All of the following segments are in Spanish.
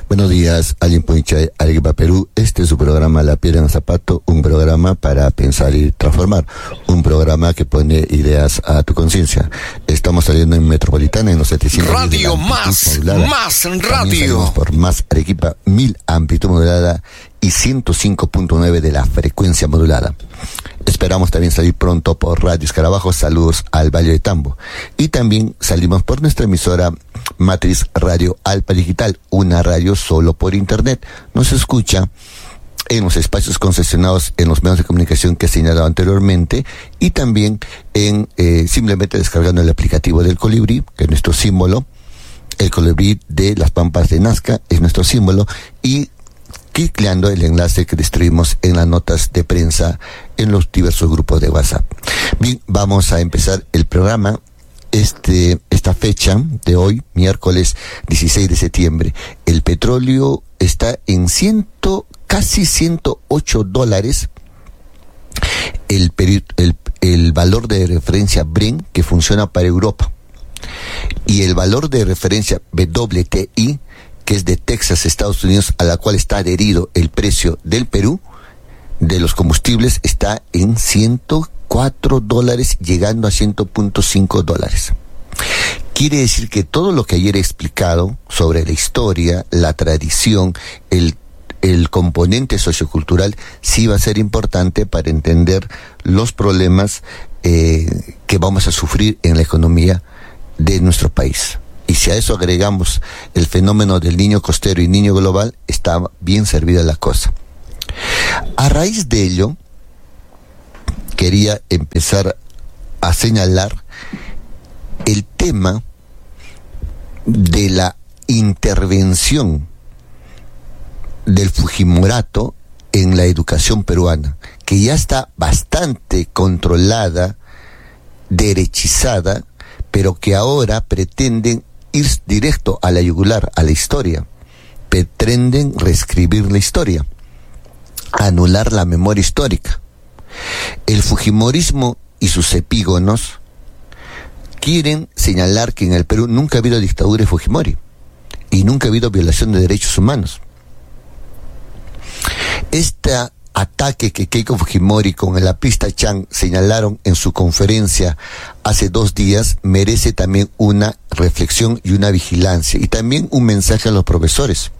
Buenos días, Alin Ponchay, Arequipa, Perú. Este es su programa La Piedra en el Zapato, un programa para pensar y transformar, un programa que pone ideas a tu conciencia. Estamos saliendo en Metropolitana en los 700. Radio más radio. Salimos por Más Arequipa, 1000 amplitud modulada y 105.9 de la frecuencia modulada. Esperamos también salir pronto por Radio Escarabajo. Saludos al Valle de Tambo. Y también salimos por nuestra emisora Matriz Radio Alpa Digital, una radio solo por internet. Nos escucha en los espacios concesionados en los medios de comunicación que he señalado anteriormente, y también en simplemente descargando el aplicativo del Colibrí, que es nuestro símbolo. El Colibrí de las Pampas de Nazca es nuestro símbolo, y clicleando el enlace que distribuimos en las notas de prensa en los diversos grupos de WhatsApp. Bien, vamos a empezar el programa. Esta fecha de hoy, miércoles 16 de septiembre, el petróleo está en casi $108. El valor de referencia Brent, que funciona para Europa, y el valor de referencia WTI, que es de Texas, Estados Unidos, a la cual está adherido el precio del Perú de los combustibles, está en $104, llegando a $100.5. Quiere decir que todo lo que ayer he explicado sobre la historia, la tradición, el componente sociocultural, sí va a ser importante para entender los problemas que vamos a sufrir en la economía de nuestro país. Y si a eso agregamos el fenómeno del niño costero y niño global, está bien servida la cosa. A raíz de ello, quería empezar a señalar el tema de la intervención del Fujimorato en la educación peruana, que ya está bastante controlada, derechizada, pero que ahora pretenden ir directo a la yugular, a la historia. Pretenden reescribir la historia, anular la memoria histórica. El fujimorismo y sus epígonos quieren señalar que en el Perú nunca ha habido dictadura de Fujimori y nunca ha habido violación de derechos humanos. Este ataque que Keiko Fujimori con el aprista Chang señalaron en su conferencia hace 2 días merece también una reflexión y una vigilancia, y también un mensaje a los profesores.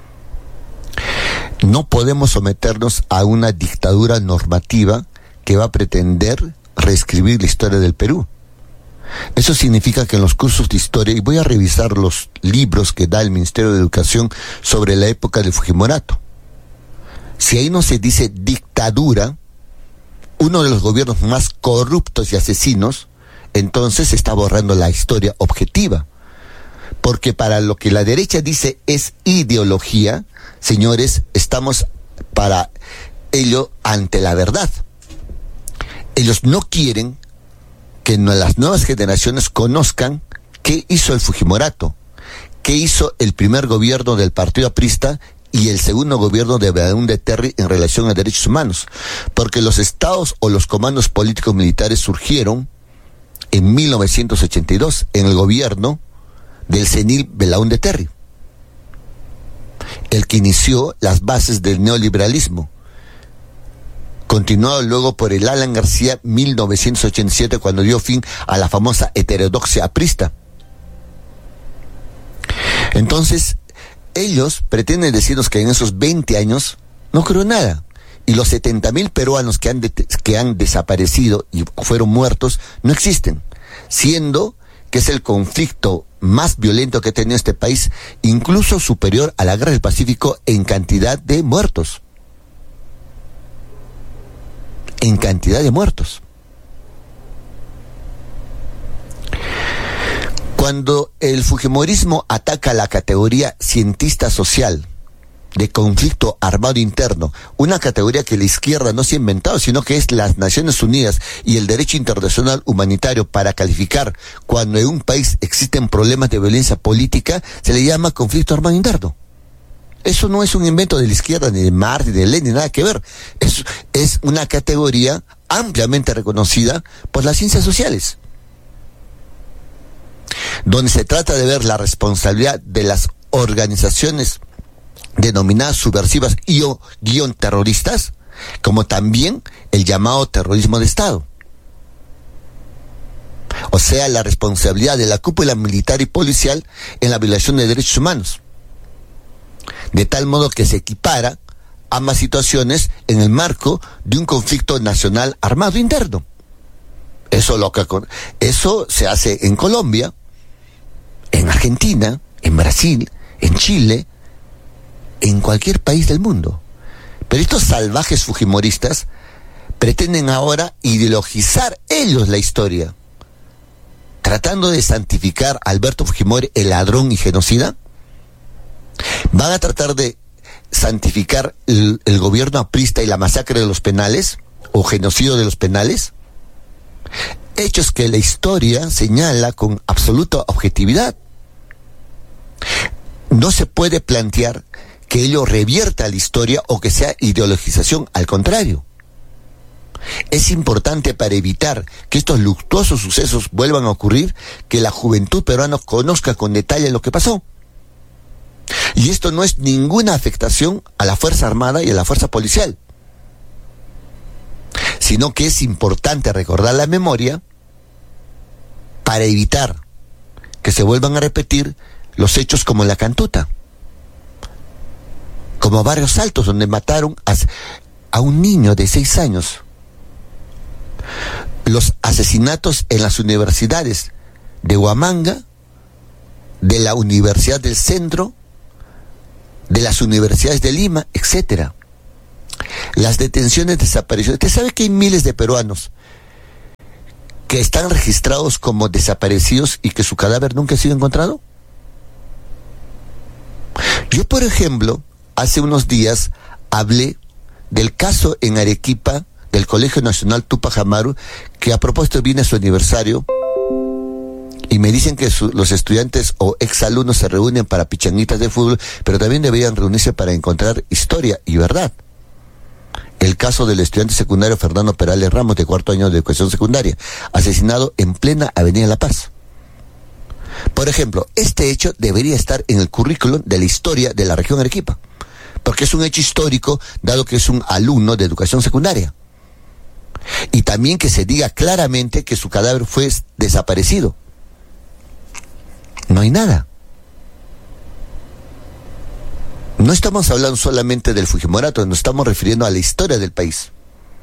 No podemos someternos a una dictadura normativa que va a pretender reescribir la historia del Perú. Eso significa que en los cursos de historia, y voy a revisar los libros que da el Ministerio de Educación sobre la época del Fujimorato, si ahí no se dice dictadura, uno de los gobiernos más corruptos y asesinos, entonces se está borrando la historia objetiva. Porque para lo que la derecha dice es ideología, señores, estamos para ello ante la verdad. Ellos no quieren que las nuevas generaciones conozcan qué hizo el Fujimorato, qué hizo el primer gobierno del partido aprista y el segundo gobierno de Belaúnde Terry en relación a derechos humanos, porque los estados o los comandos políticos militares surgieron en 1982 en el gobierno del senil Belaúnde Terry, el que inició las bases del neoliberalismo, continuado luego por el Alan García 1987, cuando dio fin a la famosa heterodoxia aprista. Entonces, ellos pretenden decirnos que en esos 20 años no ocurrió nada. Y los 70,000 peruanos que han desaparecido y fueron muertos no existen. Siendo que es el conflicto más violento que ha tenido este país, incluso superior a la Guerra del Pacífico en cantidad de muertos. En cantidad de muertos. Cuando el fujimorismo ataca la categoría cientista social de conflicto armado interno, una categoría que la izquierda no se ha inventado, sino que es las Naciones Unidas y el derecho internacional humanitario para calificar cuando en un país existen problemas de violencia política, se le llama conflicto armado interno. Eso no es un invento de la izquierda, ni de Marx, ni de Lenin, nada que ver. Es una categoría ampliamente reconocida por las ciencias sociales, donde se trata de ver la responsabilidad de las organizaciones denominadas subversivas y o guión terroristas, como también el llamado terrorismo de Estado. O sea, la responsabilidad de la cúpula militar y policial en la violación de derechos humanos. De tal modo que se equipara ambas situaciones en el marco de un conflicto nacional armado interno. Eso se hace en Colombia, en Argentina, en Brasil, en Chile, en cualquier país del mundo. Pero estos salvajes fujimoristas pretenden ahora ideologizar ellos la historia, tratando de santificar a Alberto Fujimori, el ladrón y genocida. Van a tratar de santificar el gobierno aprista y la masacre de los penales, o genocidio de los penales, hechos que la historia señala con absoluta objetividad. No se puede plantear que ello revierta la historia o que sea ideologización, al contrario. Es importante, para evitar que estos luctuosos sucesos vuelvan a ocurrir, que la juventud peruana conozca con detalle lo que pasó. Y esto no es ninguna afectación a la Fuerza Armada y a la Fuerza Policial, sino que es importante recordar la memoria para evitar que se vuelvan a repetir los hechos como La Cantuta, como Barrios Altos, donde mataron a un niño de 6 años. Los asesinatos en las universidades de Huamanga, de la Universidad del Centro, de las universidades de Lima, etcétera. Las detenciones, desapariciones. ¿Usted sabe que hay miles de peruanos que están registrados como desaparecidos y que su cadáver nunca ha sido encontrado? Yo, por ejemplo, hace unos días hablé del caso en Arequipa del Colegio Nacional Tupac Amaru, que a propósito viene su aniversario, y me dicen que los estudiantes o exalumnos se reúnen para pichanguitas de fútbol, pero también deberían reunirse para encontrar historia y verdad. El caso del estudiante secundario Fernando Perales Ramos, de 4º año de educación secundaria, asesinado en plena Avenida La Paz. Por ejemplo, este hecho debería estar en el currículum de la historia de la región Arequipa, porque es un hecho histórico, dado que es un alumno de educación secundaria. Y también que se diga claramente que su cadáver fue desaparecido. No hay nada. No estamos hablando solamente del Fujimorato, nos estamos refiriendo a la historia del país.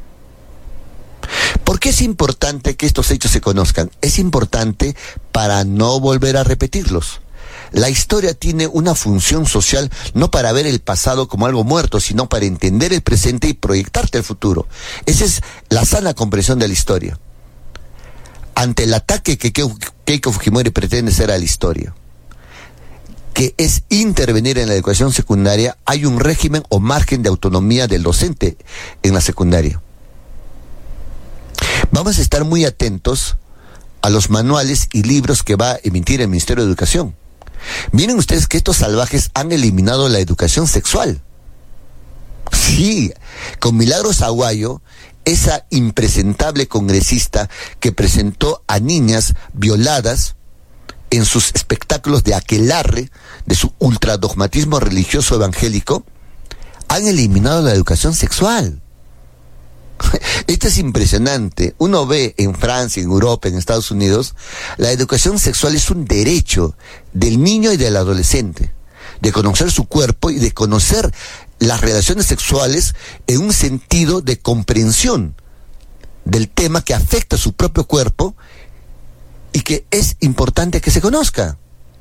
¿Por qué es importante que estos hechos se conozcan? Es importante para no volver a repetirlos. La historia tiene una función social, no para ver el pasado como algo muerto, sino para entender el presente y proyectarte el futuro. Esa es la sana comprensión de la historia. Ante el ataque que Keiko Fujimori pretende hacer a la historia, que es intervenir en la educación secundaria, hay un régimen o margen de autonomía del docente en la secundaria. Vamos a estar muy atentos a los manuales y libros que va a emitir el Ministerio de Educación. Miren ustedes que estos salvajes han eliminado la educación sexual. Sí, con Milagros Aguayo, esa impresentable congresista que presentó a niñas violadas en sus espectáculos de aquelarre de su ultradogmatismo religioso evangélico, han eliminado la educación sexual. Esto es impresionante. Uno ve en Francia, en Europa, en Estados Unidos, la educación sexual es un derecho del niño y del adolescente, de conocer su cuerpo y de conocer las relaciones sexuales en un sentido de comprensión del tema que afecta a su propio cuerpo y que es importante que se conozca.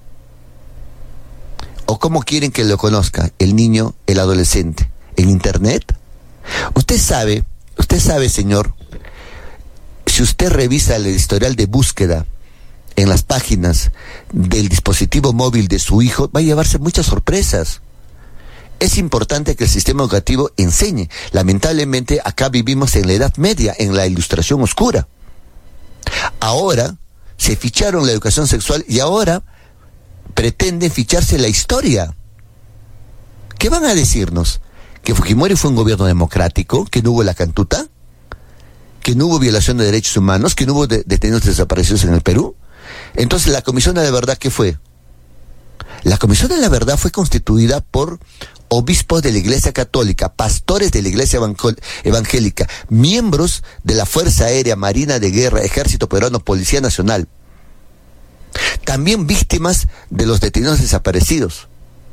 ¿O cómo quieren que lo conozca el niño, el adolescente? ¿En internet? Usted sabe, señor, si usted revisa el historial de búsqueda en las páginas del dispositivo móvil de su hijo, va a llevarse muchas sorpresas. Es importante que el sistema educativo enseñe. Lamentablemente, acá vivimos en la Edad Media, en la Ilustración Oscura. Ahora se ficharon la educación sexual y ahora pretenden ficharse la historia. ¿Qué van a decirnos? ¿Que Fujimori fue un gobierno democrático? ¿Que no hubo la cantuta? ¿Que no hubo violación de derechos humanos? ¿Que no hubo detenidos desaparecidos en el Perú? Entonces, ¿la Comisión de la Verdad qué fue? La Comisión de la Verdad fue constituida por obispos de la Iglesia Católica, pastores de la Iglesia Evangélica, miembros de la Fuerza Aérea, Marina de Guerra, Ejército Peruano, Policía Nacional. También víctimas de los detenidos desaparecidos.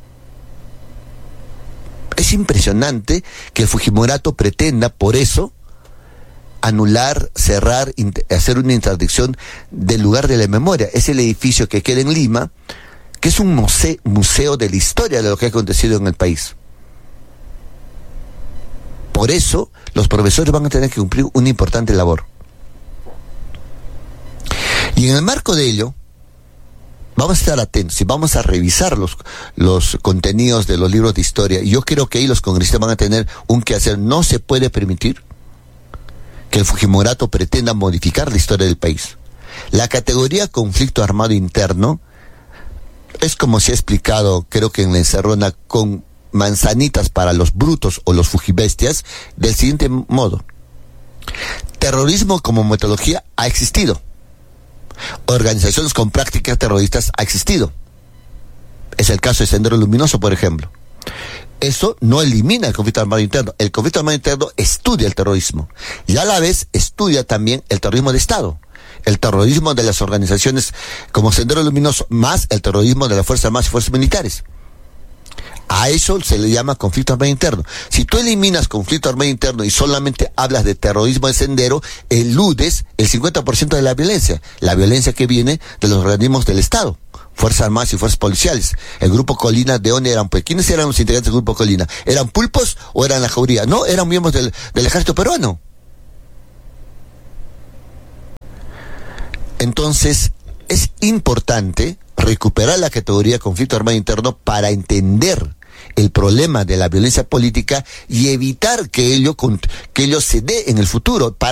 Es impresionante que el Fujimorato pretenda, por eso, anular, cerrar, hacer una interdicción del lugar de la memoria. Es el edificio que queda en Lima, que es un museo de la historia de lo que ha acontecido en el país. Por eso, los profesores van a tener que cumplir una importante labor. Y en el marco de ello, vamos a estar atentos y vamos a revisar los contenidos de los libros de historia. Y yo creo que ahí los congresistas van a tener un quehacer. No se puede permitir que el Fujimorato pretenda modificar la historia del país. La categoría conflicto armado interno es, como se ha explicado, creo que en la encerrona, con manzanitas para los brutos o los fujibestias, del siguiente modo. Terrorismo como metodología ha existido. Organizaciones con prácticas terroristas ha existido. Es el caso de Sendero Luminoso, por ejemplo. Eso no elimina el conflicto armado interno. El conflicto armado interno estudia el terrorismo y a la vez estudia también el terrorismo de Estado, el terrorismo de las organizaciones como Sendero Luminoso, más el terrorismo de las Fuerzas Armadas y Fuerzas Militares. A eso se le llama conflicto armado interno. Si tú eliminas conflicto armado interno y solamente hablas de terrorismo de Sendero, eludes el 50% de la violencia que viene de los organismos del Estado, Fuerzas Armadas y Fuerzas Policiales. El Grupo Colina, ¿de dónde eran? Pues, ¿quiénes eran los integrantes del Grupo Colina? ¿Eran pulpos o eran la jauría? No, eran miembros del Ejército Peruano. Entonces, es importante recuperar la categoría de conflicto armado interno para entender el problema de la violencia política y evitar que ello se dé en el futuro.